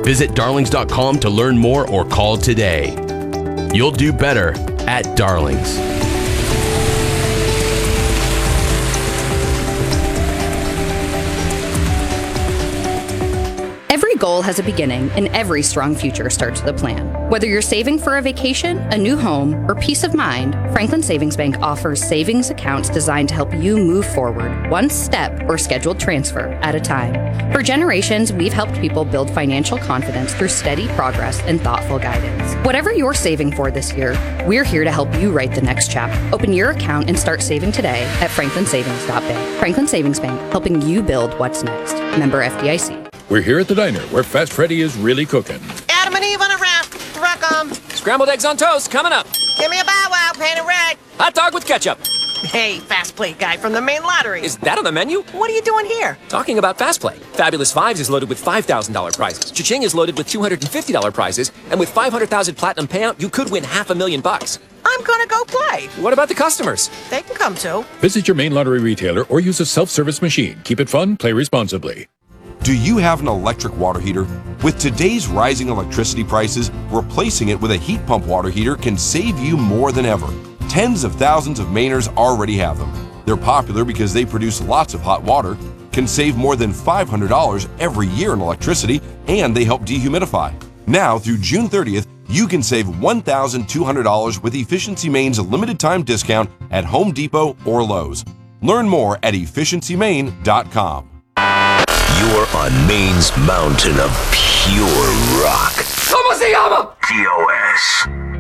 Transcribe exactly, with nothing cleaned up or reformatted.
Visit darlings dot com to learn more or call today. You'll do better at Darlings. Every goal has a beginning, and every strong future starts with a plan. Whether you're saving for a vacation, a new home, or peace of mind, Franklin Savings Bank offers savings accounts designed to help you move forward, one step or scheduled transfer at a time. For generations, we've helped people build financial confidence through steady progress and thoughtful guidance. Whatever you're saving for this year, we're here to help you write the next chapter. Open your account and start saving today at franklin savings dot bank. Franklin Savings Bank, helping you build what's next. Member F D I C. We're here at the diner where Fast Freddy is really cooking. Adam and Eve on a raft. Welcome. Scrambled eggs on toast coming up. Give me a bow wow, painted red. Hot dog with ketchup. Hey, Fast Play guy from the main lottery. Is that on the menu? What are you doing here? Talking about Fast Play. Fabulous Fives is loaded with five thousand dollars prizes. Cha-Ching is loaded with two hundred fifty dollars prizes. And with five hundred thousand dollars platinum payout, you could win half a million bucks. I'm gonna go play. What about the customers? They can come too. Visit your main lottery retailer or use a self-service machine. Keep it fun, play responsibly. Do you have an electric water heater? With today's rising electricity prices, replacing it with a heat pump water heater can save you more than ever. Tens of thousands of Mainers already have them. They're popular because they produce lots of hot water, can save more than five hundred dollars every year in electricity, and they help dehumidify. Now, through June thirtieth, you can save one thousand two hundred dollars with Efficiency Maine's limited time discount at Home Depot or Lowe's. Learn more at efficiency maine dot com. You're on Maine's mountain of pure rock. ¿Cómo se llama? T O S.